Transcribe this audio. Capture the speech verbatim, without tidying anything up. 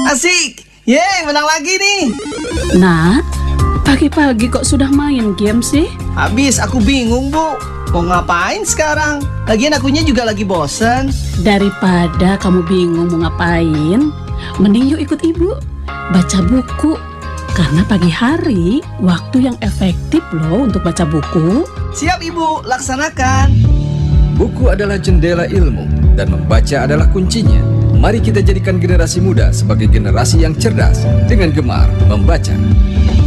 Asik. Yeay, menang lagi nih. Nak, pagi-pagi kok sudah main game sih? Habis aku bingung, Bu. Mau ngapain sekarang? Lagian akunya juga lagi bosen. Daripada kamu bingung mau ngapain, mending yuk ikut ibu baca buku. Karena pagi hari waktu yang efektif loh untuk baca buku. Siap, Ibu, laksanakan. Buku adalah jendela ilmu dan membaca adalah kuncinya. Mari kita jadikan generasi muda sebagai generasi yang cerdas dengan gemar membaca.